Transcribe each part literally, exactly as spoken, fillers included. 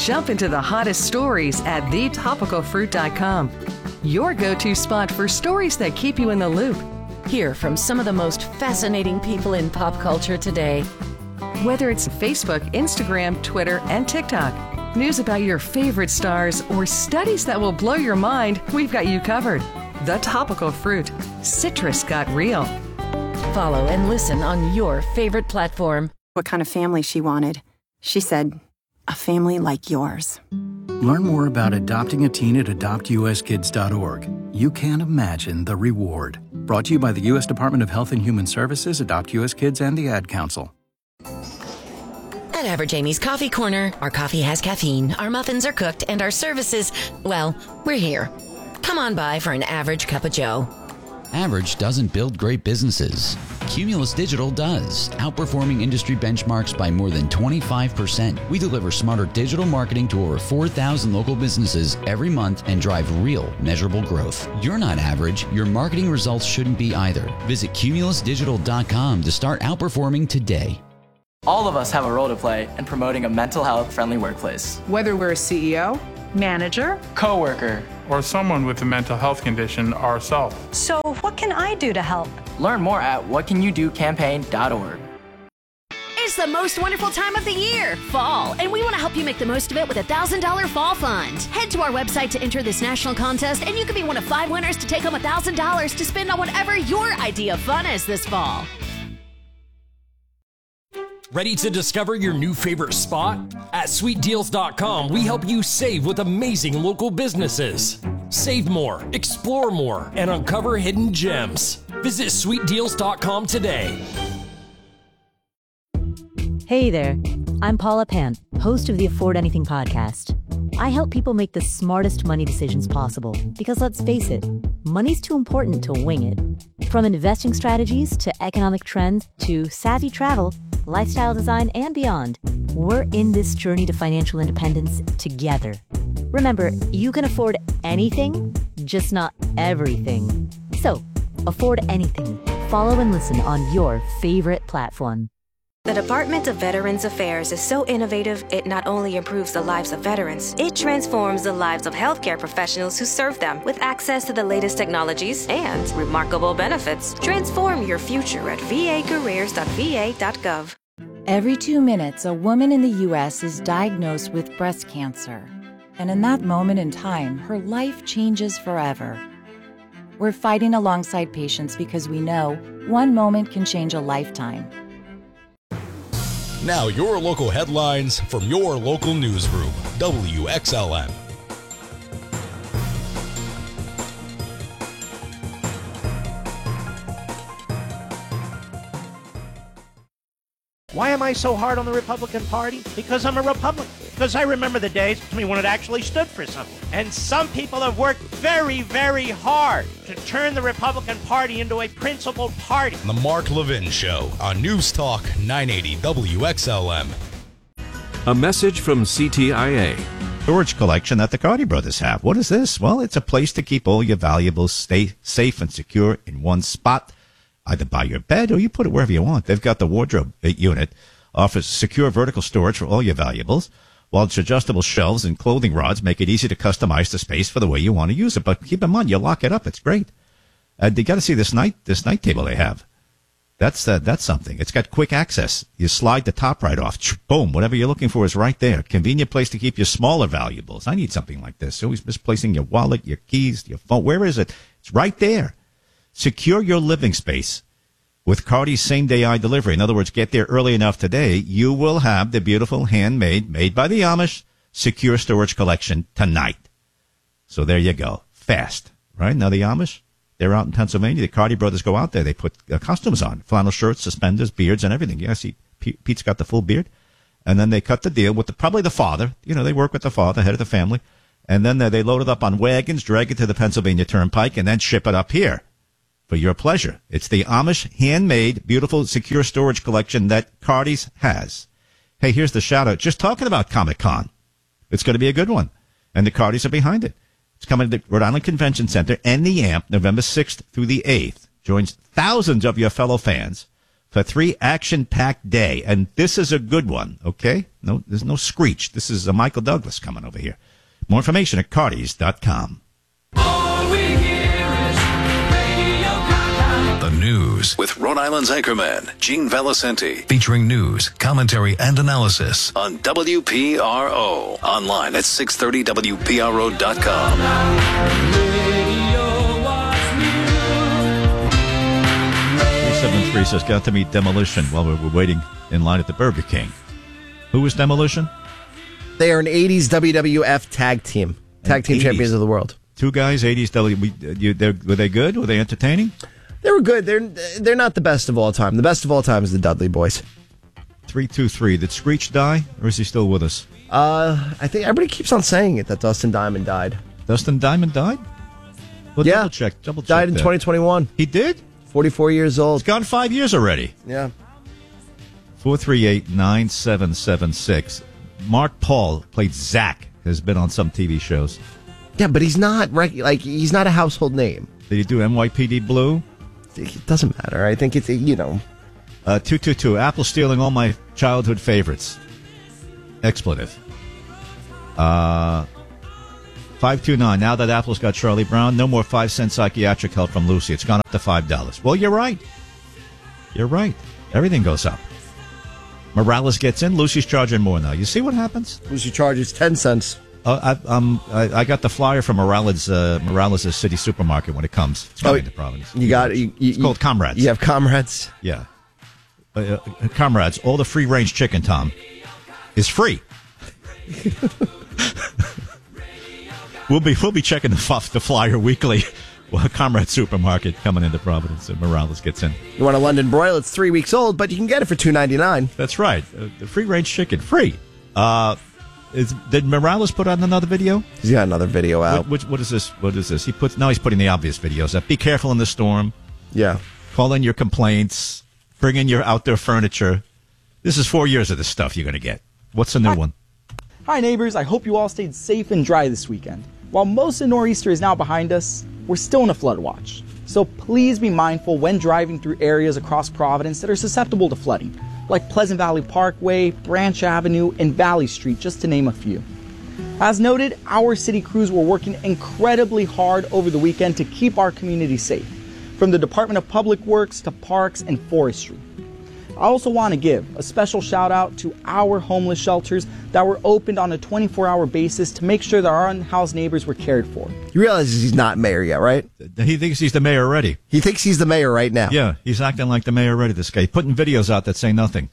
Jump into the hottest stories at the topical fruit dot com. Your go-to spot for stories that keep you in the loop. Hear from some of the most fascinating people in pop culture today. Whether it's Facebook, Instagram, Twitter, and TikTok, news about your favorite stars, or studies that will blow your mind, we've got you covered. The Topical Fruit. Citrus got real. Follow and listen on your favorite platform. What kind of family she wanted. She said, a family like yours. Learn more about adopting a teen at adopt u s kids dot org. You can't imagine the reward. Brought to you by the U S Department of Health and Human Services, Adopt U S Kids, and the Ad Council. At Average Amy's Coffee Corner, our coffee has caffeine, our muffins are cooked, and our services, well, we're here. Come on by for an average cup of joe. Average doesn't build great businesses. Cumulus Digital does, outperforming industry benchmarks by more than twenty-five percent. We deliver smarter digital marketing to over four thousand local businesses every month and drive real, measurable growth. You're not average. Your marketing results shouldn't be either. Visit cumulus digital dot com to start outperforming today. All of us have a role to play in promoting a mental health-friendly workplace. Whether we're a C E O, manager, coworker, or someone with a mental health condition ourselves. So what can I do to help? Learn more at what can you do campaign dot org. It's the most wonderful time of the year, fall, and we want to help you make the most of it with a one thousand dollars Fall Fund. Head to our website to enter this national contest, and you could be one of five winners to take home one thousand dollars to spend on whatever your idea of fun is this fall. Ready to discover your new favorite spot? At sweet deals dot com, we help you save with amazing local businesses. Save more, explore more, and uncover hidden gems. Visit sweet deals dot com today. Hey there, I'm Paula Pant, host of the Afford Anything podcast. I help people make the smartest money decisions possible because, let's face it, money's too important to wing it. From investing strategies to economic trends to savvy travel, lifestyle design, and beyond, we're in this journey to financial independence together. Remember, you can afford anything, just not everything. So, afford anything. Follow and listen on your favorite platform. The Department of Veterans Affairs is so innovative, it not only improves the lives of veterans, it transforms the lives of healthcare professionals who serve them with access to the latest technologies and remarkable benefits. Transform your future at v a careers dot v a dot gov. Every two minutes, a woman in the U S is diagnosed with breast cancer. And in that moment in time, her life changes forever. We're fighting alongside patients because we know one moment can change a lifetime. Now your local headlines from your local newsroom, W X L M. Why am I so hard on the Republican Party? Because I'm a Republican. Because I remember the days when it actually stood for something. And some people have worked very, very hard to turn the Republican Party into a principled party. The Mark Levin Show on News Talk nine eighty W X L M. A message from C T I A. Storage collection that the Cardi brothers have. What is this? Well, it's a place to keep all your valuables stay safe and secure in one spot. Either by your bed or you put it wherever you want. They've got the wardrobe unit, offers secure vertical storage for all your valuables, while its adjustable shelves and clothing rods make it easy to customize the space for the way you want to use it. But keep in mind, you lock it up. It's great. Uh, you got to see this night this night table they have. That's uh, that's something. It's got quick access. You slide the top right off. Boom. Whatever you're looking for is right there. Convenient place to keep your smaller valuables. I need something like this. Always misplacing your wallet, your keys, your phone. Where is it? It's right there. Secure your living space with Cardi's same-day eye delivery. In other words, get there early enough today. You will have the beautiful handmade, made by the Amish, secure storage collection tonight. So there you go. Fast, right? Now the Amish, they're out in Pennsylvania. The Cardi brothers go out there. They put uh, costumes on, flannel shirts, suspenders, beards, and everything. Yeah, see, P- Pete's got the full beard. And then they cut the deal with the, probably the father. You know, they work with the father, head of the family. And then they, they load it up on wagons, drag it to the Pennsylvania Turnpike, and then ship it up here. For your pleasure. It's the Amish handmade, beautiful, secure storage collection that Cardi's has. Hey, here's the shout out. Just talking about Comic-Con. It's going to be a good one. And the Cardis are behind it. It's coming to the Rhode Island Convention Center and the A M P November sixth through the eighth. Joins thousands of your fellow fans for three action-packed day. And this is a good one, okay? No, there's no screech. This is a Michael Douglas coming over here. More information at Cardis dot com. The news with Rhode Island's anchorman, Gene Valicenti, featuring news, commentary, and analysis on W P R O. Online at six thirty W P R O dot com. three seven three says, got to meet Demolition while we were waiting in line at the Burger King. Who was Demolition? They are an eighties W W F tag team. Tag team champions of the world. Two guys, eighties W. We, you, were they good? Were they entertaining? They were good. They're they're not the best of all time. The best of all time is the Dudley Boys. three two three. Did Screech die, or is he still with us? Uh, I think everybody keeps on saying it, that Dustin Diamond died. Dustin Diamond died? Well, yeah. Double check. Double check. Died in that. twenty twenty-one. He did? forty-four years old. It's gone five years already. Yeah. four three eight, nine seven seven six. Mark Paul played Zach, has been on some T V shows. Yeah, but he's not rec- like he's not a household name. Did he do N Y P D Blue? It doesn't matter. I think it's, you know. Uh, two two two. Apple stealing all my childhood favorites. Expletive. Uh, five two nine. Now that Apple's got Charlie Brown, no more five cent psychiatric help from Lucy. It's gone up to five dollars. Well, you're right. You're right. Everything goes up. Morales gets in. Lucy's charging more now. You see what happens? Lucy charges ten cents. Uh, I, um, I, I got the flyer from Morales, uh, Morales' City Supermarket when it comes. It's coming oh, to Providence. You got it. You, you, it's called Comrades. You have Comrades? Yeah. Uh, uh, Comrades, all the free-range chicken, Tom, is free. we'll be we'll be checking the, the flyer weekly. Well, Comrade Supermarket coming into Providence, and Morales gets in. You want a London broil? It's three weeks old, but you can get it for two ninety-nine. That's right. Uh, the free-range chicken, free. Uh, is, did Morales put out another video? He's got another video out. What, which, what is this? What is this? He puts. No, he's putting the obvious videos up. Be careful in the storm. Yeah. Call in your complaints. Bring in your outdoor furniture. This is four years of this stuff you're going to get. What's the new Hi. one? Hi, neighbors. I hope you all stayed safe and dry this weekend. While most of Nor'easter is now behind us, we're still in a flood watch. So please be mindful when driving through areas across Providence that are susceptible to flooding, like Pleasant Valley Parkway, Branch Avenue, and Valley Street, just to name a few. As noted, our city crews were working incredibly hard over the weekend to keep our community safe, from the Department of Public Works to Parks and Forestry. I also want to give a special shout out to our homeless shelters that were opened on a twenty-four hour basis to make sure that our unhoused neighbors were cared for. You realize he's not mayor yet, right? He thinks he's the mayor already. He thinks he's the mayor right now. Yeah, he's acting like the mayor already, this guy. Putting videos out that say nothing.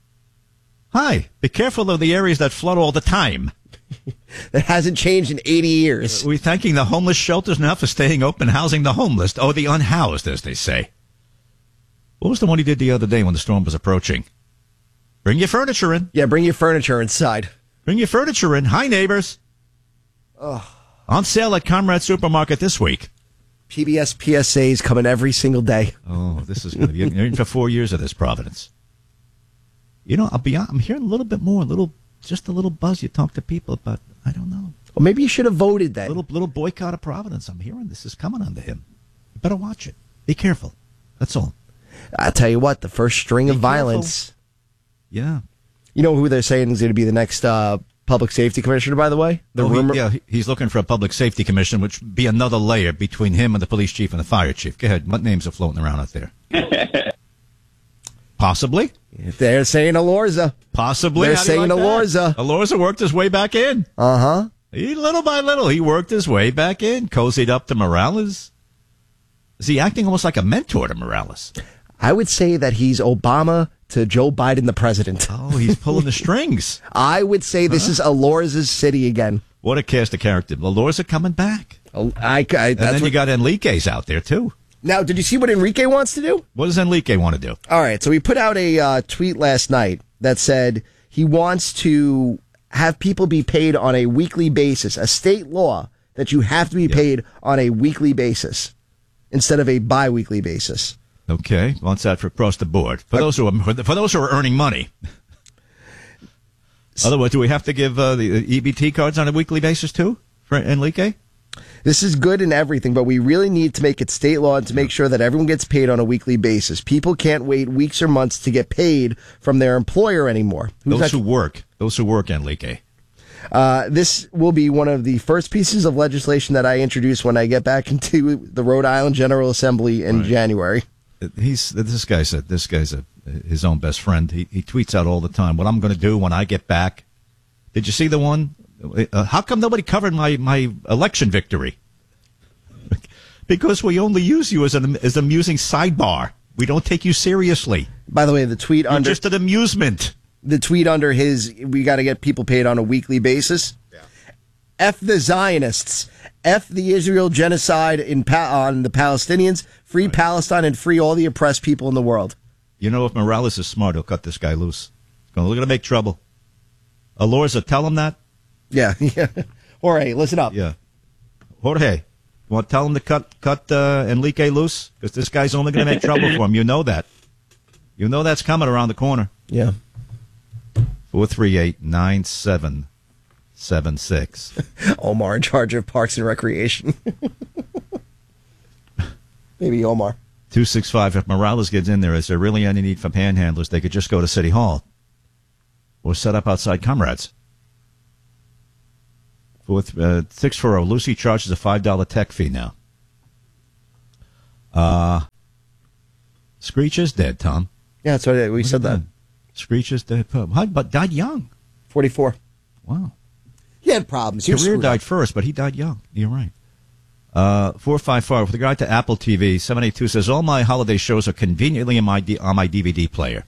Hi, be careful of the areas that flood all the time. That hasn't changed in eighty years. Are we thanking the homeless shelters now for staying open, housing the homeless? Oh, the unhoused, as they say. What was the one he did the other day when the storm was approaching? Bring your furniture in. Yeah, bring your furniture inside. Bring your furniture in. Hi, neighbors. Oh. On sale at Comrade Supermarket this week. P B S P S As coming every single day. Oh, this is going to be you're in for four years of this, Providence. You know, I'll be I'm hearing a little bit more, a little, just a little buzz. You talk to people about, I don't know. Well, maybe you should have voted then. Little little boycott of Providence. I'm hearing this is coming onto him. You better watch it. Be careful. That's all. I'll tell you what, the first string Be of violence. Careful. Yeah. You know who they're saying is going to be the next uh, public safety commissioner, by the way? The oh, rumor- he, yeah, he's looking for a public safety commission, which would be another layer between him and the police chief and the fire chief. Go ahead. What names are floating around out there? Possibly. They're saying Alorza. Possibly. They're saying like Alorza. Alorza worked his way back in. Uh-huh. He, little by little, he worked his way back in, cozied up to Morales. Is he acting almost like a mentor to Morales? I would say that he's Obama to Joe Biden, the president. Oh, he's pulling the strings. I would say this huh? is Alorza's city again. What a cast of character. Alorza coming back. Oh, I, I, and then what, you got Enrique's out there, too. Now, did you see what Enrique wants to do? What does Enrique want to do? All right, so he put out a uh, tweet last night that said he wants to have people be paid on a weekly basis, a state law that you have to be yep. paid on a weekly basis instead of a bi-weekly basis. Okay, wants that for across the board. For those who are, for those who are earning money. Otherwise, do we have to give uh, the E B T cards on a weekly basis too for Enrique? This is good in everything, but we really need to make it state law and to make sure that everyone gets paid on a weekly basis. People can't wait weeks or months to get paid from their employer anymore. Who's Those not- who work. Those who work, Enrique. Uh, this will be one of the first pieces of legislation that I introduce when I get back into the Rhode Island General Assembly in Right. January. He's this guy's a this guy's a his own best friend. He he tweets out all the time what I'm going to do when I get back. Did you see the one? Uh, how come nobody covered my, my election victory? Because we only use you as an as an amusing sidebar. We don't take you seriously. By the way, the tweet You're under just an amusement. The tweet under his, we got to get people paid on a weekly basis. Yeah. F the Zionists. F the Israel genocide in pa- on the Palestinians. Free right. Palestine and free all the oppressed people in the world. You know, if Morales is smart, he'll cut this guy loose. He's going to make trouble. Alorza, tell him that. Yeah, yeah. Jorge, listen up. Yeah. Jorge, you want to tell him to cut cut uh, Enrique loose? Because this guy's only going to make trouble for him. You know that. You know that's coming around the corner. Yeah. four three eight, nine seven seven six. Omar in charge of Parks and Recreation. Maybe Omar. two six five. If Morales gets in there, is there really any need for panhandlers? They could just go to City Hall or set up outside Comrades. With uh, six four zero, Lucy charges a five dollar tech fee now. Uh, Screech is dead, Tom. Yeah, that's right. We said that. Screech is dead. How, but died young. forty-four. Wow. He had problems. His career died first, but he died young. You're right. Uh, four five four, with regard to Apple T V, seven eight two says, all my holiday shows are conveniently in my D- on my D V D player.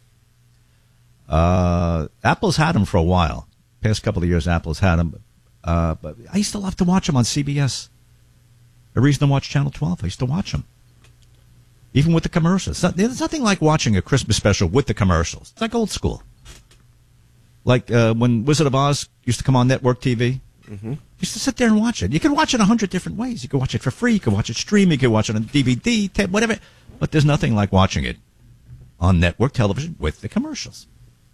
Uh, Apple's had them for a while. Past couple of years, Apple's had them. Uh, but I used to love to watch them on C B S. A reason to watch Channel twelve. I used to watch them. Even with the commercials. There's nothing like watching a Christmas special with the commercials. It's like old school. Like uh, when Wizard of Oz used to come on network T V. Mm-hmm. You used to sit there and watch it. You could watch it a hundred different ways. You could watch it for free. You could watch it stream. You could watch it on D V D, tape, whatever. But there's nothing like watching it on network television with the commercials.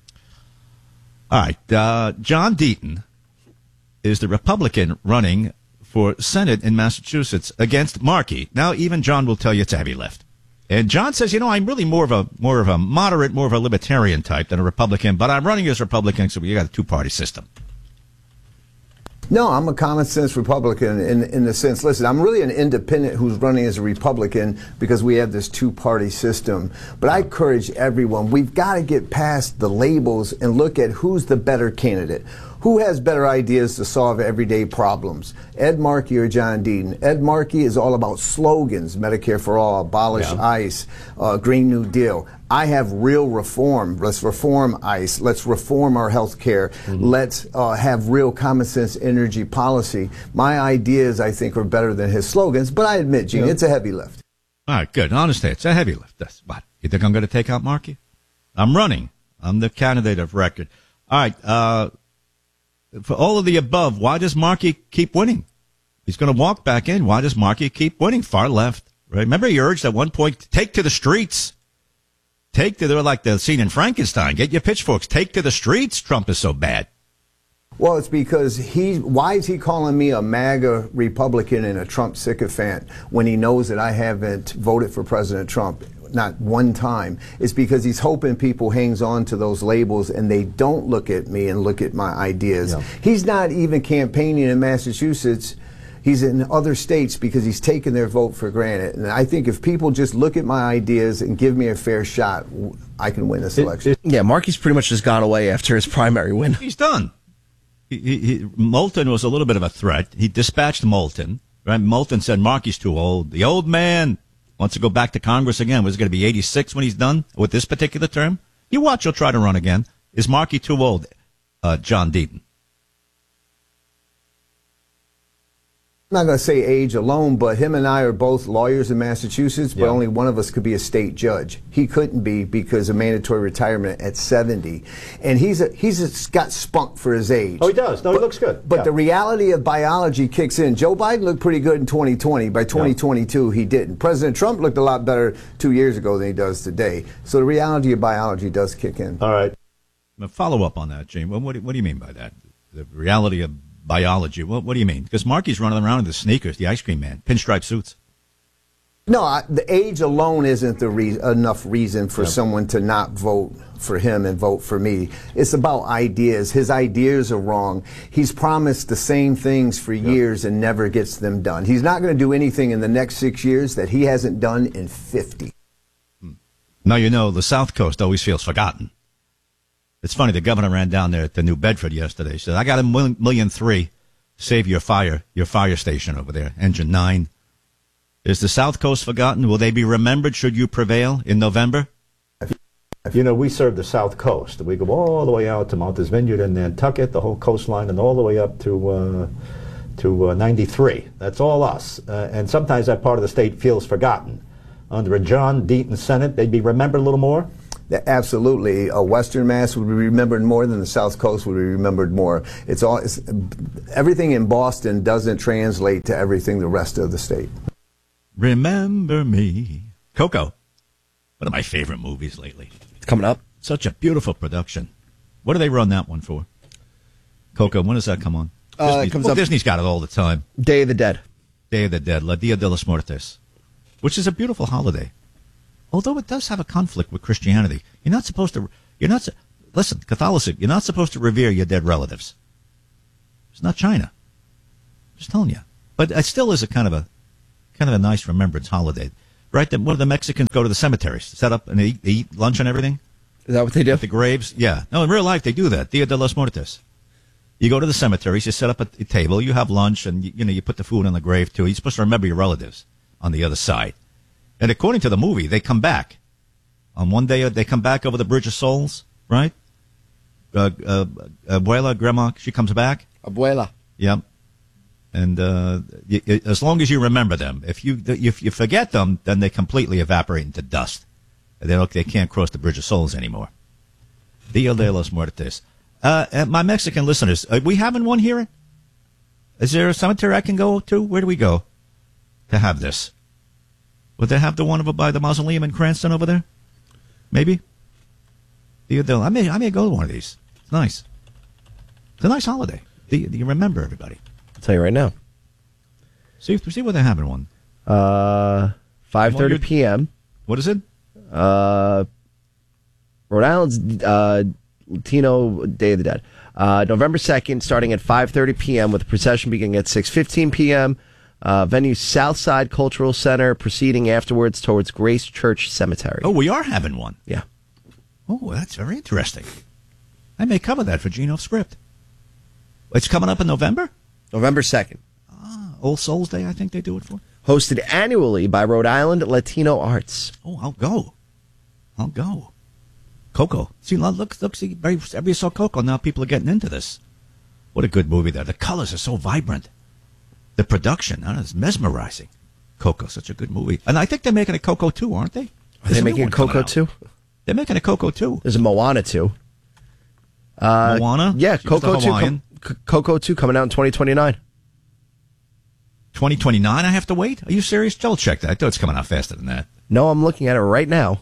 All right. Uh, John Deaton is the Republican running for Senate in Massachusetts against Markey. Now, even John will tell you it's a heavy lift. And John says, you know, I'm really more of a more of a moderate, more of a libertarian type than a Republican, but I'm running as Republican, so we got a two-party system. No, I'm a common sense Republican in in the sense, listen, I'm really an independent who's running as a Republican because we have this two-party system. But I encourage everyone, we've got to get past the labels and look at who's the better candidate. Who has better ideas to solve everyday problems? Ed Markey or John Deaton? Ed Markey is all about slogans, Medicare for all, abolish yeah. ICE, uh, Green New Deal. I have real reform. Let's reform ICE. Let's reform our health care. Mm-hmm. Let's uh, have real common sense energy policy. My ideas, I think, are better than his slogans, but I admit, Gene, yeah. it's a heavy lift. All right, good. Honestly, it's a heavy lift. That's what. You think I'm going to take out Markey? I'm running. I'm the candidate of record. All right, uh... for all of the above, why does Markey keep winning? He's going to walk back in. Why does Markey keep winning? Far left. Right? Remember he urged at one point, take to the streets. Take to, they were like the scene in Frankenstein. Get your pitchforks. Take to the streets. Trump is so bad. Well, it's because he, why is he calling me a MAGA Republican and a Trump sycophant when he knows that I haven't voted for President Trump? Not one time. It's because he's hoping people hangs on to those labels and they don't look at me and look at my ideas. Yeah. He's not even campaigning in Massachusetts. He's in other states because he's taken their vote for granted. And I think if people just look at my ideas and give me a fair shot, I can win this election. It, it, yeah, Markey's pretty much just gone away after his primary win. He's done. He, he, he, Moulton was a little bit of a threat. He dispatched Moulton. Right? Moulton said Markey's too old. The old man wants to go back to Congress again. Was it going to be eighty-six when he's done with this particular term? You watch, he'll try to run again. Is Markey too old, uh, John Deaton? I'm not going to say age alone, but him and I are both lawyers in Massachusetts, but yeah. only one of us could be a state judge. He couldn't be because of mandatory retirement at seventy. And he's a, he's a, got spunk for his age. Oh, he does. No, but, he looks good. But yeah. the reality of biology kicks in. Joe Biden looked pretty good in twenty twenty. By twenty twenty-two, yeah. he didn't. President Trump looked a lot better two years ago than he does today. So the reality of biology does kick in. All right. A follow up on that, Gene. What, what, do, what do you mean by that? The reality of biology. What, what do you mean? Because Marky's running around in the sneakers, the ice cream man, pinstripe suits. No, I, the age alone isn't the re- enough reason for Yep. someone to not vote for him and vote for me. It's about ideas. His ideas are wrong. He's promised the same things for years and never gets them done. He's not going to do anything in the next six years that he hasn't done in fifty. Now, you know, the South Coast always feels forgotten. It's funny, the governor ran down there to New Bedford yesterday. He said, I got a million, million three. Save your fire, your fire station over there, Engine nine. Is the South Coast forgotten? Will they be remembered should you prevail in November? You know, we serve the South Coast. We go all the way out to Martha's Vineyard and Nantucket, the whole coastline, and all the way up to uh, to uh, ninety-three. That's all us. Uh, and sometimes that part of the state feels forgotten. Under a John Deaton Senate, they'd be remembered a little more? Absolutely. Uh, Western Mass would be remembered more than the South Coast would be remembered more. It's all it's, everything in Boston doesn't translate to everything the rest of the state. Remember me. Coco. One of my favorite movies lately. It's coming up. Such a beautiful production. What do they run that one for? Coco, when does that come on? Uh, Disney, it comes well, up- Disney's got it all the time. Day of the Dead. Day of the Dead, La Dia de los Muertos, which is a beautiful holiday. Although it does have a conflict with Christianity. You're not supposed to, you're not, listen, Catholicism, you're not supposed to revere your dead relatives. It's not China. Just telling you. But it still is a kind of a, kind of a nice remembrance holiday. Right? That one of the Mexicans go to the cemeteries, set up and they eat, they eat lunch and everything. Is that what they do? At the graves? Yeah. No, in real life they do that. Dia de los Muertos. You go to the cemeteries, you set up a, a table, you have lunch, and you, you know you put the food on the grave too. You're supposed to remember your relatives on the other side. And according to the movie, they come back. On one day, they come back over the Bridge of Souls, right? Uh, uh, Abuela, Grandma, she comes back. Abuela. Yep. And uh, y- y- as long as you remember them, if you if you forget them, then they completely evaporate into dust. They don't, they can't cross the Bridge of Souls anymore. Dia de los Muertos. Uh, uh, my Mexican listeners, are we having one here? Is there a cemetery I can go to? Where do we go to have this? Would they have the one over by the mausoleum in Cranston over there? Maybe. Dia de, I may I may go to one of these. It's nice. It's a nice holiday. Do you, do you remember everybody? I'll tell you right now. See, see where they're having one. Uh, five thirty p.m. What is it? Uh, Rhode Island's uh, Latino Day of the Dead. Uh, November second, starting at five thirty p.m. with a procession beginning at six fifteen p.m. Uh, venue Southside Cultural Center, proceeding afterwards towards Grace Church Cemetery. Oh, we are having one. Yeah. Oh, that's very interesting. I may cover that for Gene Off Script. It's coming up in November? November second. Ah, All Souls Day, I think they do it for. Hosted annually by Rhode Island Latino Arts. Oh, I'll go. I'll go. Coco. See, look, look, see, everybody saw Coco. Now people are getting into this. What a good movie there. The colors are so vibrant. The production, uh, is mesmerizing. Coco, such a good movie. And I think they're making a Coco two, aren't they? Are they making a Coco two? They're making a Coco two. There's a Moana two. Uh, Moana? Yeah, She was the Coco two. Hawaiian. Com- C- Coco two coming out in twenty twenty-nine. twenty twenty-nine, I have to wait? Are you serious? Joel, check that. I thought it's coming out faster than that. No, I'm looking at it right now.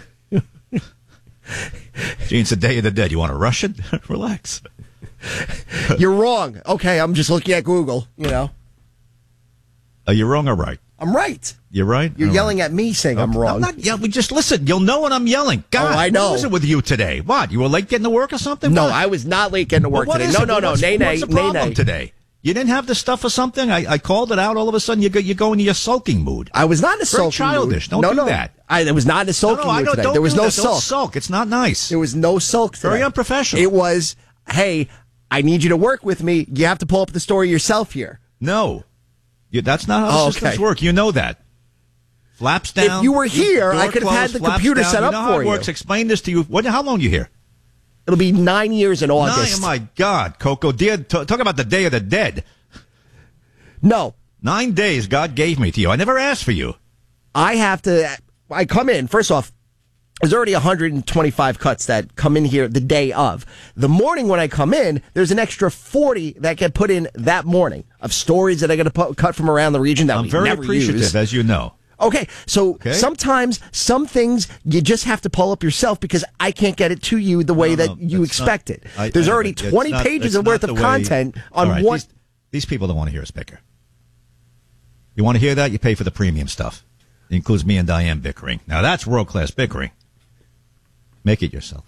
Gene, it's the Day of the Dead. You want to rush it? Relax. You're wrong. Okay, I'm just looking at Google, you know. Are you wrong or right? I'm right. You're right? You're All yelling right. at me saying I'm Okay. wrong. I'm not yelling. Just listen. You'll know when I'm yelling. God, Oh, I know. What was it with you today? What? You were late getting to work or something? No, What? I was not late getting to work Well, what today. is No, it? no, no. What's, Nay, nay, what's the nay, problem nay. today? You didn't have the stuff or something? I, I called it out. All of a sudden, you go, you go into your sulking mood. I was not in a Very sulking childish. mood. Don't no, do no. that. I was not in a sulking no, no, I mood don't, today. don't There was do no that. sulk. Don't sulk. It's not nice. There was no sulk today. Very unprofessional. It was, hey, I need you to work with me. You have to pull up the story yourself here. No. You, that's not how the Oh, systems okay. work. You know that. Flaps down. If you were here, door I could have had closed, the flaps computer down. set you up know how for it you. works. Explain this to you. What, how long are you here? It'll be nine years in August. Nine, my God, Coco. Dear, t- talk about the Day of the Dead. No. Nine days God gave me to you. I never asked for you. I have to, I come in, first off, there's already one hundred twenty-five cuts that come in here the day of. The morning when I come in, there's an extra forty that get put in that morning of stories that I got to pu- cut from around the region that I'm we very never appreciative, use. as you know. Okay, so Okay. sometimes some things you just have to pull up yourself because I can't get it to you the way No, that no, you that's expect not- it. I- There's I- already it's twenty not- pages it's of worth not of the way- content on All right, one. these, These people don't want to hear us bicker. You want to hear that? You pay for the premium stuff. It includes me and Diane bickering. Now that's world-class bickering. Make it yourself.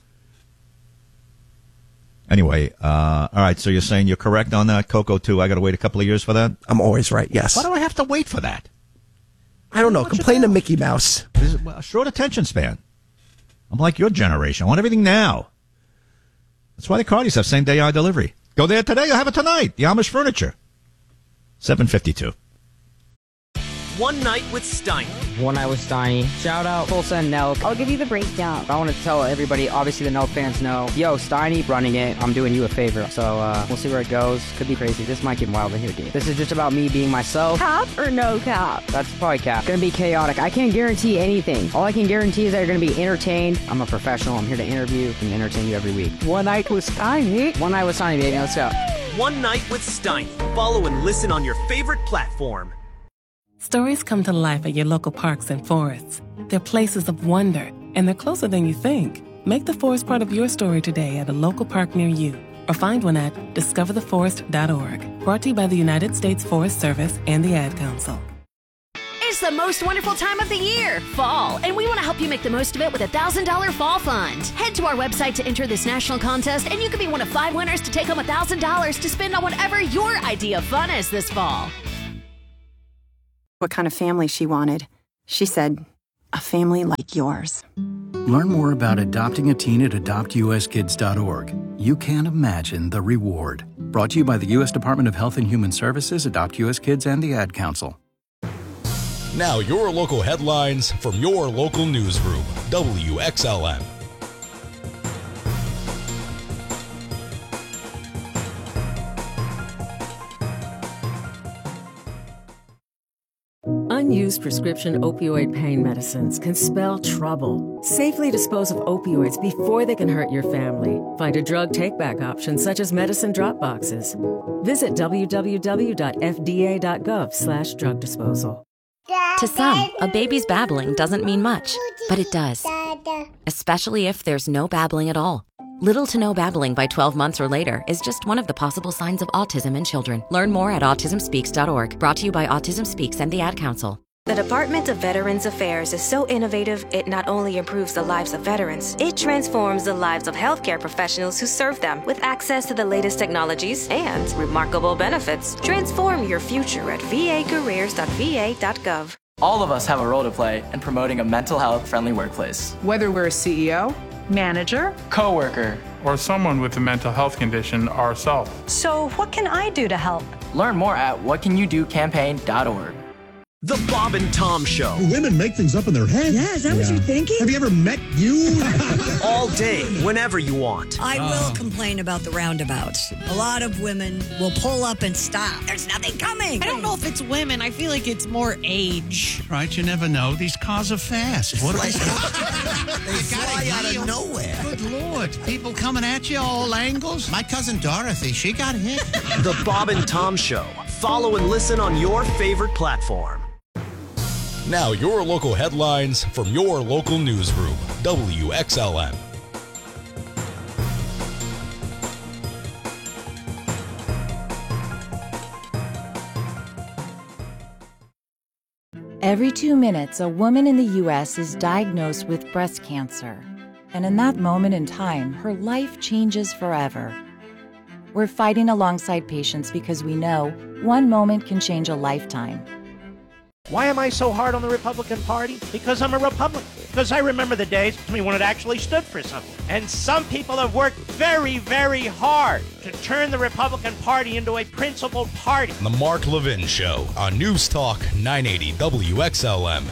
Anyway, uh, all right, so you're saying you're correct on that, Coco, too? I got to wait a couple of years for that? I'm always right, yes. Why do I have to wait for that? I don't know. Complain to Mickey Mouse. This is a short attention span. I'm like your generation. I want everything now. That's why the Cardis have same-day hour delivery. Go there today, you'll have it tonight. The Amish Furniture. seven fifty-two. One Night with Steiny. One Night with Steiny. Shout out Tulsa and Nelk. I'll give you the breakdown. I want to tell everybody, obviously the Nelk fans know, yo, Steiny running it, I'm doing you a favor. So uh, we'll see where it goes. Could be crazy. This might get wild in here, dude. This is just about me being myself. Cap or no cap? That's probably cap. Gonna be chaotic. I can't guarantee anything. All I can guarantee is that you're gonna be entertained. I'm a professional. I'm here to interview and entertain you every week. One Night with Steiny. One Night with Steiny, baby. Let's go. One Night with Steiny. Follow and listen on your favorite platform. Stories come to life at your local parks and forests. They're places of wonder, and they're closer than you think. Make the forest part of your story today at a local park near you, or find one at discover the forest dot org. Brought to you by the United States Forest Service and the Ad Council. It's the most wonderful time of the year, fall, and we want to help you make the most of it with a one thousand dollars fall fund. Head to our website to enter this national contest, and you could be one of five winners to take home one thousand dollars to spend on whatever your idea of fun is this fall. What kind of family she wanted. She said, a family like yours. Learn more about adopting a teen at adopt U S kids dot org. You can't imagine the reward. Brought to you by the U S Department of Health and Human Services, Adopt U S Kids, and the Ad Council. Now your local headlines from your local newsroom. W X L M. Unused prescription opioid pain medicines can spell trouble. Safely dispose of opioids before they can hurt your family. Find a drug take-back option such as medicine drop boxes. Visit w w w dot f d a dot gov slash drug disposal. To some, a baby's babbling doesn't mean much, but it does. Especially if there's no babbling at all. Little to no babbling by twelve months or later is just one of the possible signs of autism in children. Learn more at autism speaks dot org. Brought to you by Autism Speaks and the Ad Council. The Department of Veterans Affairs is so innovative, it not only improves the lives of veterans, it transforms the lives of healthcare professionals who serve them with access to the latest technologies and remarkable benefits. Transform your future at v a careers dot v a dot gov. All of us have a role to play in promoting a mental health friendly workplace. Whether we're a C E O, manager, coworker, or someone with a mental health condition ourselves. So what can I do to help? Learn more at what can you do campaign dot org. The Bob and Tom Show. Women make things up in their head. Yeah, is that yeah. what you're thinking? Have you ever met you? All day, whenever you want. I will uh. complain about the roundabouts. A lot of women will pull up and stop. There's nothing coming. I don't know if it's women. I feel like it's more age. Right, you never know. These cars are fast. What like, they fly out of nowhere. Good Lord. People coming at you all angles. My cousin Dorothy, she got hit. The Bob and Tom Show. Follow and listen on your favorite platform. Now your local headlines from your local newsroom. W X L M. Every two minutes, a woman in the U S is diagnosed with breast cancer. And in that moment in time, her life changes forever. We're fighting alongside patients because we know one moment can change a lifetime. Why am I so hard on the Republican Party? Because I'm a Republican. Because I remember the days when it actually stood for something. And some people have worked very, very hard to turn the Republican Party into a principled party. The Mark Levin Show on News Talk nine eighty W X L M.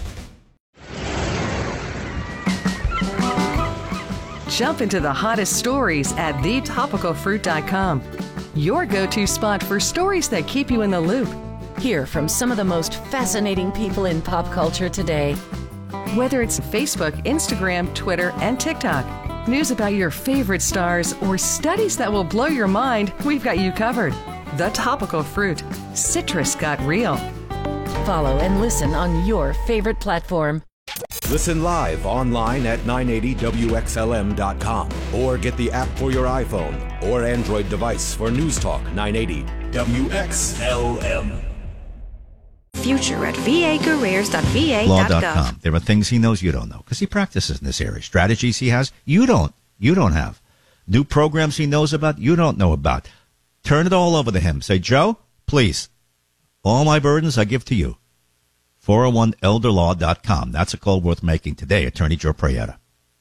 Jump into the hottest stories at the topical fruit dot com. Your go-to spot for stories that keep you in the loop. Hear from some of the most fascinating people in pop culture today. Whether it's Facebook, Instagram, Twitter, and TikTok, news about your favorite stars, or studies that will blow your mind, we've got you covered. The Topical Fruit. Citrus got real. Follow and listen on your favorite platform. Listen live online at nine eighty W X L M dot com or get the app for your iPhone or Android device for News Talk nine eighty W X L M. Future at v a careers dot v a dot gov. law dot com. There are things he knows you don't know because he practices in this area. Strategies he has, you don't. You don't have. New programs he knows about, you don't know about. Turn it all over to him. Say, Joe, please, all my burdens I give to you. four oh one elder law dot com. That's a call worth making today. Attorney Joe Prayetta.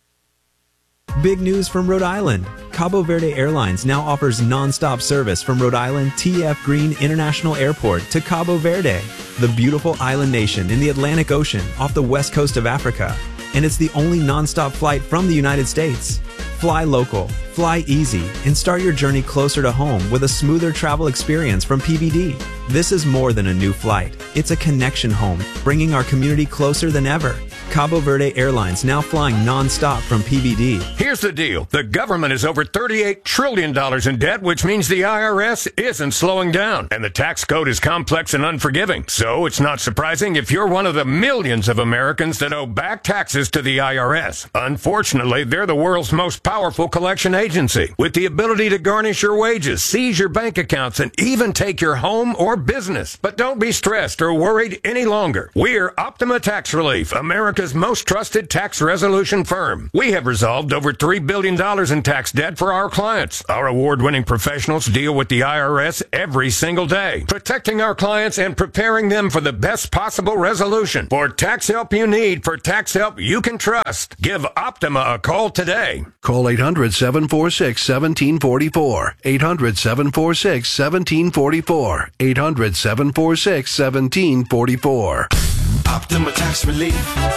Big news from Rhode Island. Cabo Verde Airlines now offers nonstop service from Rhode Island T F Green International Airport to Cabo Verde, the beautiful island nation in the Atlantic Ocean off the west coast of Africa. And it's the only nonstop flight from the United States. Fly local, fly easy, and start your journey closer to home with a smoother travel experience from P B D. This is more than a new flight. It's a connection home, bringing our community closer than ever. Cabo Verde Airlines now flying non-stop from P B D. Here's the deal. The government is over thirty-eight trillion dollars in debt, which means the I R S isn't slowing down. And the tax code is complex and unforgiving. So it's not surprising if you're one of the millions of Americans that owe back taxes to the I R S. Unfortunately, they're the world's most powerful collection agency, with the ability to garnish your wages, seize your bank accounts, and even take your home or business. But don't be stressed or worried any longer. We're Optima Tax Relief, America's most trusted tax resolution firm. We have resolved over three billion dollars in tax debt for our clients. Our award-winning professionals deal with the I R S every single day, protecting our clients and preparing them for the best possible resolution. For tax help you need, for tax help you can trust, give Optima a call today. Call eight hundred, seven four six, one seven four four. eight hundred, seven four six, one seven four four. eight hundred, seven four six, one seven four four. Optima Tax Relief.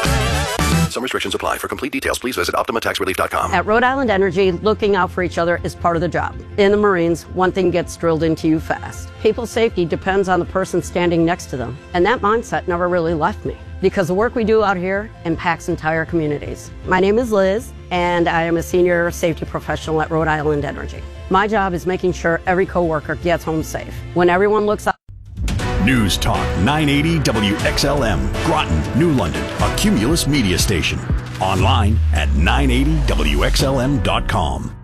Some restrictions apply. For complete details, please visit optima tax relief dot com. At Rhode Island Energy, looking out for each other is part of the job. In the Marines, one thing gets drilled into you fast. People's safety depends on the person standing next to them. And that mindset never really left me, because the work we do out here impacts entire communities. My name is Liz, and I am a senior safety professional at Rhode Island Energy. My job is making sure every coworker gets home safe. When everyone looks up. News Talk nine eighty W X L M, Groton, New London, a Cumulus media station. Online at nine eighty W X L M dot com.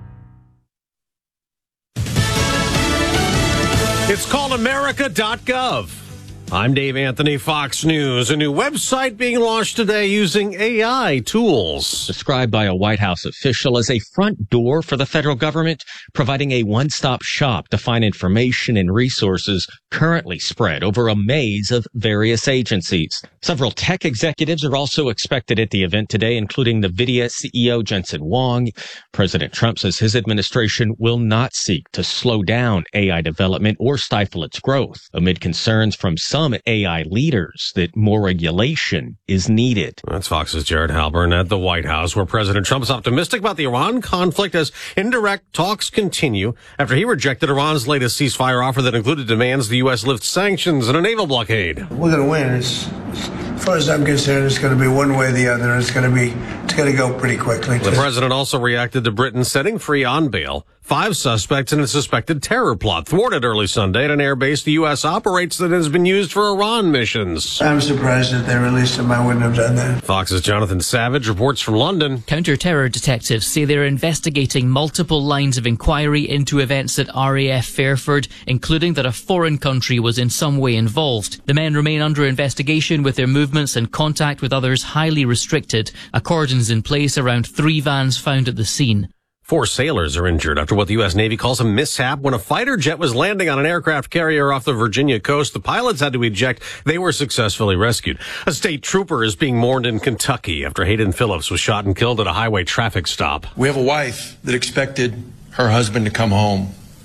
It's called America dot gov. I'm Dave Anthony, Fox News. A new website being launched today using A I tools. Described by a White House official as a front door for the federal government, providing a one-stop shop to find information and resources currently spread over a maze of various agencies. Several tech executives are also expected at the event today, including NVIDIA C E O Jensen Huang. President Trump says his administration will not seek to slow down A I development or stifle its growth, amid concerns from some Some A I leaders that more regulation is needed. That's Fox's Jared Halpern at the White House, where President Trump is optimistic about the Iran conflict as indirect talks continue after he rejected Iran's latest ceasefire offer that included demands the U S lift sanctions and a naval blockade. We're going to win. It's, as far as I'm concerned, it's going to be one way or the other. It's going to be, it's going to go pretty quickly. The president also reacted to Britain setting free on bail five suspects in a suspected terror plot thwarted early Sunday at an air base the U S operates that has been used for Iran missions. I'm surprised that they released him. I wouldn't have done that. Fox's Jonathan Savage reports from London. Counter-terror detectives say they're investigating multiple lines of inquiry into events at R A F Fairford, including that a foreign country was in some way involved. The men remain under investigation, with their movements and contact with others highly restricted. A cordon's in place around three vans found at the scene. Four sailors are injured after what the U S Navy calls a mishap when a fighter jet was landing on an aircraft carrier off the Virginia coast. The pilots had to eject. They were successfully rescued. A state trooper is being mourned in Kentucky after Hayden Phillips was shot and killed at a highway traffic stop. We have a wife that expected her husband to come home.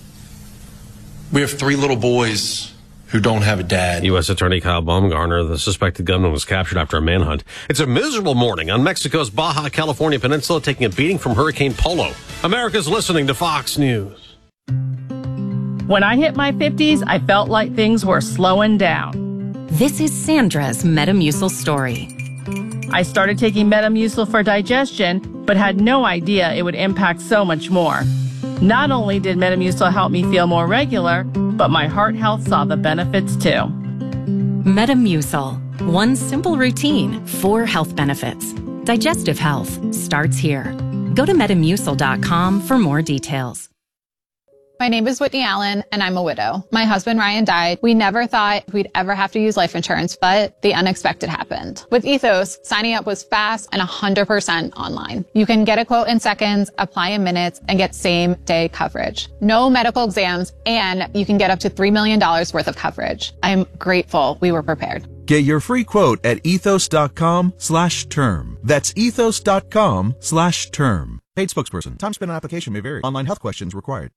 We have three little boys who don't have a dad. U S Attorney Kyle Baumgartner, the suspected gunman, was captured after a manhunt. It's a miserable morning on Mexico's Baja California Peninsula, taking a beating from Hurricane Polo. America's listening to Fox News. When I hit my fifties, I felt like things were slowing down. This is Sandra's Metamucil story. I started taking Metamucil for digestion, but had no idea it would impact so much more. Not only did Metamucil help me feel more regular, but my heart health saw the benefits too. Metamucil. One simple routine, four health benefits. Digestive health starts here. Go to metamucil dot com for more details. My name is Whitney Allen, and I'm a widow. My husband, Ryan, died. We never thought we'd ever have to use life insurance, but the unexpected happened. With Ethos, signing up was fast and one hundred percent online. You can get a quote in seconds, apply in minutes, and get same-day coverage. No medical exams, and you can get up to three million dollars worth of coverage. I'm grateful we were prepared. Get your free quote at ethos.com slash term. That's ethos.com slash term. Paid spokesperson. Time spent on application may vary. Online health questions required.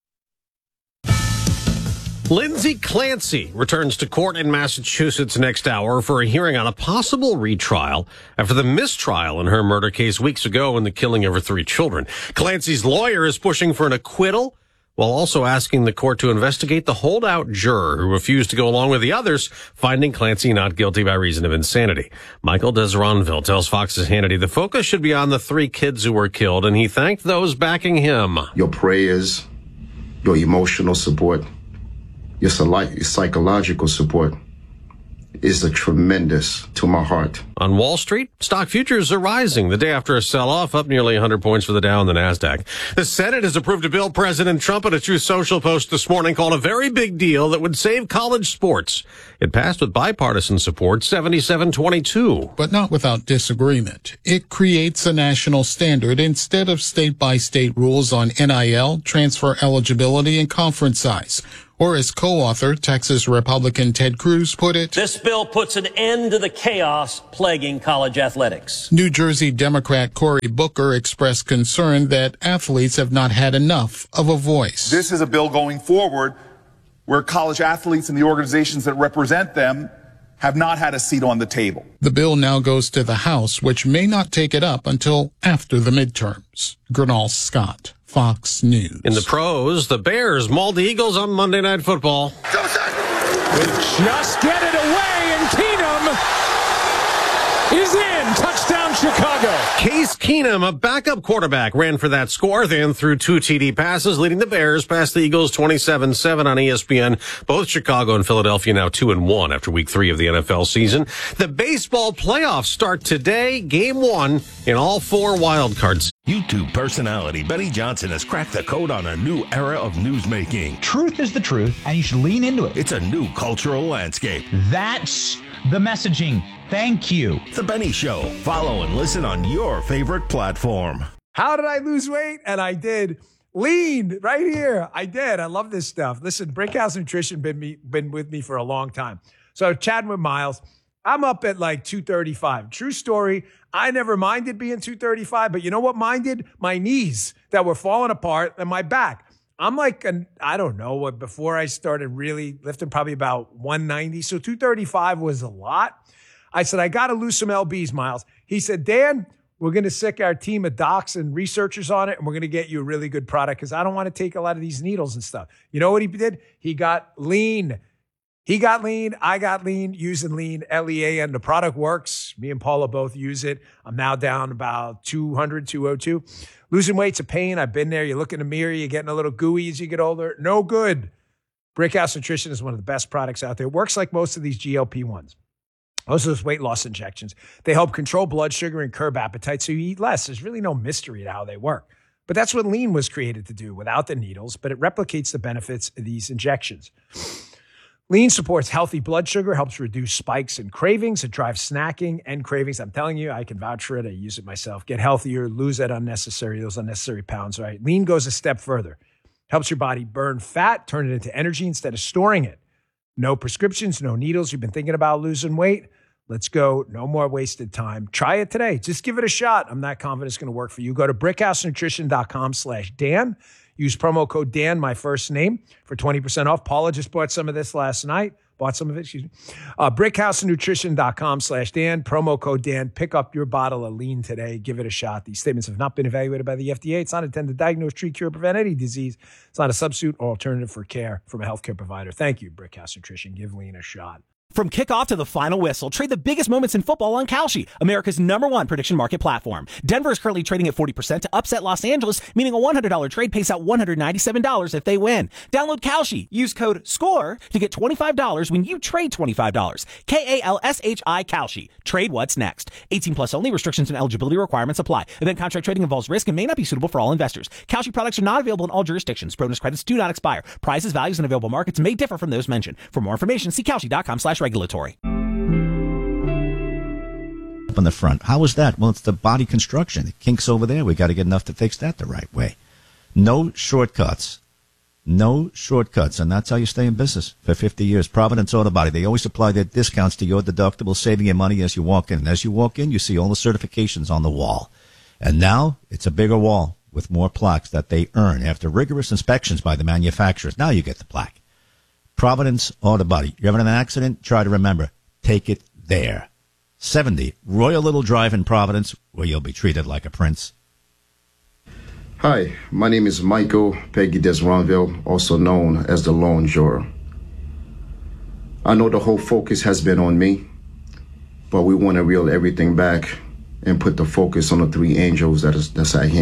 Lindsay Clancy returns to court in Massachusetts next hour for a hearing on a possible retrial after the mistrial in her murder case weeks ago in the killing of her three children. Clancy's lawyer is pushing for an acquittal while also asking the court to investigate the holdout juror who refused to go along with the others, finding Clancy not guilty by reason of insanity. Michael Desronville tells Fox's Hannity the focus should be on the three kids who were killed, and he thanked those backing him. Your prayers, your emotional support, your psychological support is a tremendous to my heart. On Wall Street, stock futures are rising the day after a sell-off, up nearly one hundred points for the Dow and the NASDAQ. The Senate has approved a bill President Trump at a Truth Social post this morning called a very big deal that would save college sports. It passed with bipartisan support, seventy-seven twenty-two. But not without disagreement. It creates a national standard instead of state-by-state rules on N I L, transfer eligibility, and conference size. Or as co-author, Texas Republican Ted Cruz put it, this bill puts an end to the chaos plaguing college athletics. New Jersey Democrat Cory Booker expressed concern that athletes have not had enough of a voice. This is a bill going forward where college athletes and the organizations that represent them have not had a seat on the table. The bill now goes to the House, which may not take it up until after the midterms. Gernal Scott, Fox News. In the pros, the Bears mauled the Eagles on Monday Night Football. They just get it away, and Keenum is in. Touchdown, Chicago. Case Keenum, a backup quarterback, ran for that score, then threw two T D passes, leading the Bears past the Eagles twenty-seven seven on E S P N. Both Chicago and Philadelphia now two and one after week three of the N F L season. The baseball playoffs start today, game one in all four wild cards. YouTube personality Benny Johnson has cracked the code on a new era of newsmaking. Truth is the truth, and you should lean into it. It's a new cultural landscape. That's the messaging. Thank you. The Benny Show. Follow and listen on your favorite platform. How did I lose weight? And I did. Lean right here. I did. I love this stuff. Listen, Brickhouse Nutrition been me been with me for a long time. So chatting with Miles, I'm up at like two thirty-five. True story. I never minded being two thirty-five, but you know what minded? My knees that were falling apart and my back. I'm like, an, I don't know, what before I started really lifting, probably about one ninety. So two thirty-five was a lot. I said, I got to lose some L Bs, Miles. He said, Dan, we're going to sick our team of docs and researchers on it, and we're going to get you a really good product because I don't want to take a lot of these needles and stuff. You know what he did? He got lean. He got lean. I got lean using lean, L E A N. The product works. Me and Paula both use it. I'm now down about two hundred, two oh two. Losing weight's a pain. I've been there. You look in the mirror. You're getting a little gooey as you get older. No good. Brickhouse Nutrition is one of the best products out there. It works like most of these G L P ones. Most of those weight loss injections. They help control blood sugar and curb appetite so you eat less. There's really no mystery to how they work. But that's what lean was created to do without the needles, but it replicates the benefits of these injections. Lean supports healthy blood sugar, helps reduce spikes and cravings. It drives snacking and cravings. I'm telling you, I can vouch for it. I use it myself. Get healthier, lose that unnecessary, those unnecessary pounds, right? Lean goes a step further. Helps your body burn fat, turn it into energy instead of storing it. No prescriptions, no needles. You've been thinking about losing weight? Let's go. No more wasted time. Try it today. Just give it a shot. I'm not confident it's going to work for you. Go to brickhousenutrition.com slash Dan. Use promo code Dan, my first name, for twenty percent off. Paula just bought some of this last night. Bought some of it, excuse me. Uh, brickhousenutrition.com slash Dan. Promo code Dan. Pick up your bottle of lean today. Give it a shot. These statements have not been evaluated by the F D A. It's not intended to diagnose, treat, cure, or prevent any disease. It's not a substitute or alternative for care from a healthcare provider. Thank you, Brickhouse Nutrition. Give lean a shot. From kickoff to the final whistle, trade the biggest moments in football on Kalshi, America's number one prediction market platform. Denver is currently trading at forty percent to upset Los Angeles, meaning a one hundred dollars trade pays out one hundred ninety-seven dollars if they win. Download Kalshi. Use code SCORE to get twenty-five dollars when you trade twenty-five dollars. K A L S H I Kalshi. Trade what's next. eighteen plus only. Restrictions and eligibility requirements apply. Event contract trading involves risk and may not be suitable for all investors. Kalshi products are not available in all jurisdictions. Bonus credits do not expire. Prices, values, and available markets may differ from those mentioned. For more information, see Kalshi.com slash regulatory. On the front. How is that? Well, it's the body construction. The kinks over there. We got to get enough to fix that the right way. No shortcuts. No shortcuts. And that's how you stay in business for fifty years. Providence Auto Body. They always apply their discounts to your deductible, saving you money as you walk in. And as you walk in, you see all the certifications on the wall. And now it's a bigger wall with more plaques that they earn after rigorous inspections by the manufacturers. Now you get the plaque. Providence Auto Body. You're having an accident? Try to remember. Take it there. seventy Royal Little Drive in Providence, where you'll be treated like a prince. Hi, my name is Michael Peggy Desronville, also known as the Lone Juror. I know the whole focus has been on me, but we want to reel everything back and put the focus on the three angels that is that's at hand.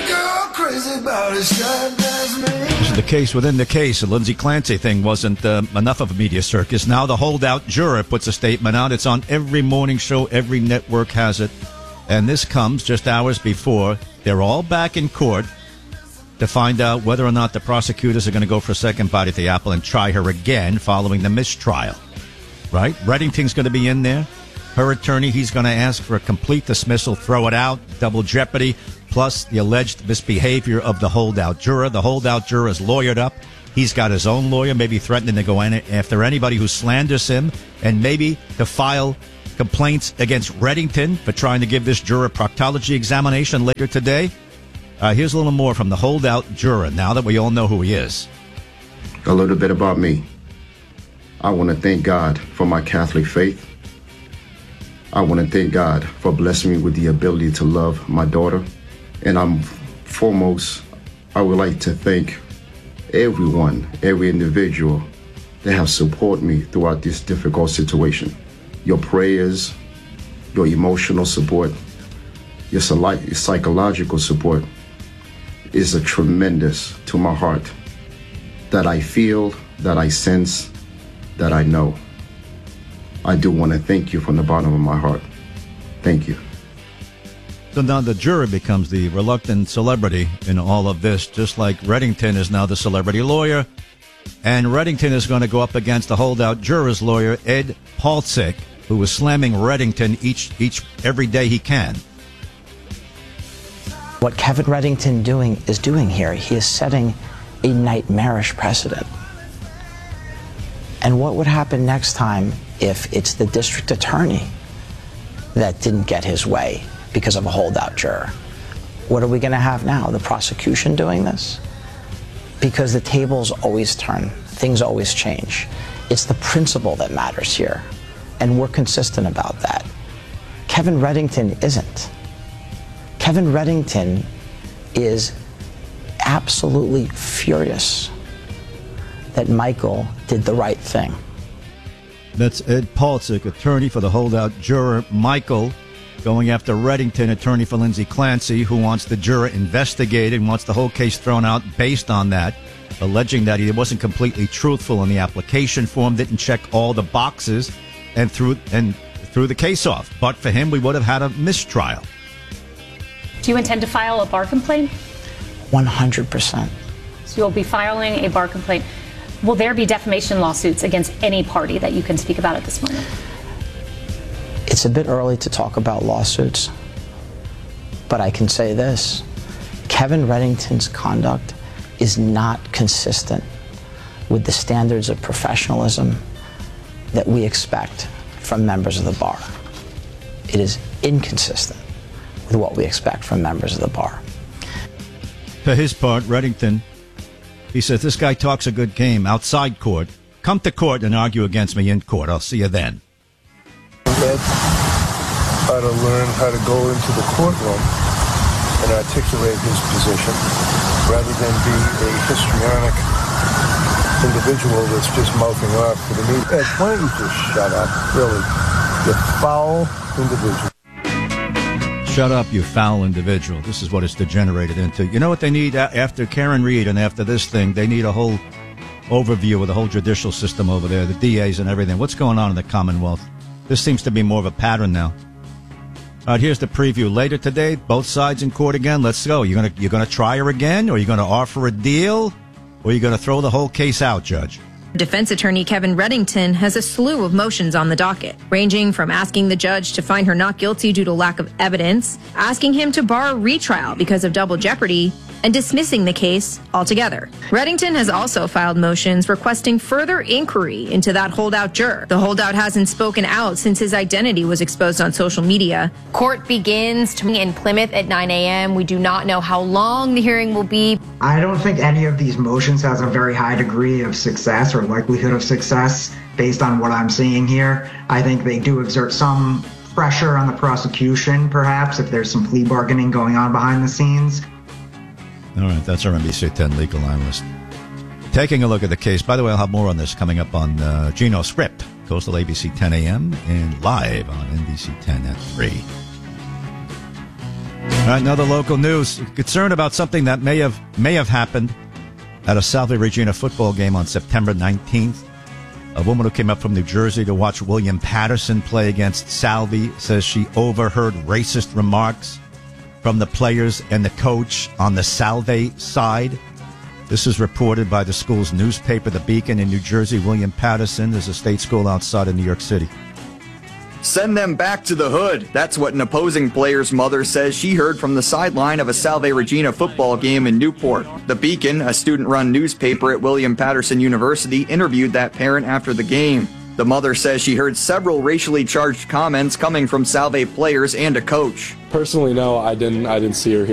This is the case within the case. The Lindsay Clancy thing wasn't uh, enough of a media circus. Now the holdout juror puts a statement out. It's on every morning show. Every network has it. And this comes just hours before they're all back in court to find out whether or not the prosecutors are going to go for a second bite at the apple and try her again following the mistrial. Right? Reddington's going to be in there. Her attorney, he's going to ask for a complete dismissal, throw it out, double jeopardy, plus the alleged misbehavior of the holdout juror. The holdout juror is lawyered up. He's got his own lawyer, maybe threatening to go in after anybody who slanders him, and maybe to file complaints against Reddington for trying to give this juror a proctology examination later today. Uh, here's a little more from the holdout juror, now that we all know who he is. A little bit about me. I want to thank God for my Catholic faith. I want to thank God for blessing me with the ability to love my daughter. And I'm foremost, I would like to thank everyone, every individual that have supported me throughout this difficult situation. Your prayers, your emotional support, your psychological support is a tremendous to my heart that I feel, that I sense, that I know. I do want to thank you from the bottom of my heart. Thank you. So now the juror becomes the reluctant celebrity in all of this, just like Reddington is now the celebrity lawyer. And Reddington is going to go up against the holdout juror's lawyer, Ed Palcic, who is slamming Reddington each, each, every day he can. What Kevin Reddington doing is doing here, he is setting a nightmarish precedent. And what would happen next time if it's the district attorney that didn't get his way because of a holdout juror? What are we going to have now? The prosecution doing this? Because the tables always turn. Things always change. It's the principle that matters here. And we're consistent about that. Kevin Reddington isn't. Kevin Reddington is absolutely furious that Michael did the right thing. That's Ed Palcic, attorney for the holdout juror Michael, going after Reddington, attorney for Lindsay Clancy, who wants the juror investigated and wants the whole case thrown out based on that, alleging that he wasn't completely truthful in the application form, didn't check all the boxes, and threw, and threw the case off. But for him, we would have had a mistrial. Do you intend to file a bar complaint? one hundred percent. So you'll be filing a bar complaint. Will there be defamation lawsuits against any party that you can speak about at this moment? It's a bit early to talk about lawsuits, but I can say this. Kevin Reddington's conduct is not consistent with the standards of professionalism that we expect from members of the bar. It is inconsistent with what we expect from members of the bar. For his part, Reddington, he says, this guy talks a good game outside court. Come to court and argue against me in court. I'll see you then. Ed, how to learn how to go into the courtroom and articulate his position rather than be a histrionic individual that's just mouthing off to the media. Ed, why don't you just shut up, really? You foul individual. Shut up, you foul individual. This is what it's degenerated into. You know what they need after Karen Reed and after this thing? They need a whole overview of the whole judicial system over there, the D As and everything. What's going on in the Commonwealth? This seems to be more of a pattern now. All right, here's the preview. Later today, both sides in court again. Let's go. You're gonna you're gonna try her again, or you're gonna offer a deal, or you're gonna throw the whole case out, Judge? Defense attorney Kevin Reddington has a slew of motions on the docket, ranging from asking the judge to find her not guilty due to lack of evidence, asking him to bar a retrial because of double jeopardy, and dismissing the case altogether. Reddington has also filed motions requesting further inquiry into that holdout juror. The holdout hasn't spoken out since his identity was exposed on social media. Court begins in Plymouth at nine a.m. We do not know how long the hearing will be. I don't think any of these motions has a very high degree of success or likelihood of success based on what I'm seeing here. I think they do exert some pressure on the prosecution, perhaps, if there's some plea bargaining going on behind the scenes. All right, that's our N B C ten legal analyst. Taking a look at the case. By the way, I'll have more on this coming up on uh, Gino Script, Coastal A B C ten a.m. and live on N B C ten at three. All right, another local news. Concern about something that may have may have happened at a Salve Regina football game on September nineteenth. A woman who came up from New Jersey to watch William Patterson play against Salve says she overheard racist remarks from the players and the coach on the Salve side. This is reported by the school's newspaper, The Beacon in New Jersey. William Patterson is a state school outside of New York City. Send them back to the hood. That's what an opposing player's mother says she heard from the sideline of a Salve Regina football game in Newport. The Beacon, a student-run newspaper at William Patterson University, interviewed that parent after the game. The mother says she heard several racially charged comments coming from Salve players and a coach. Personally, no, I didn't. I didn't see her here.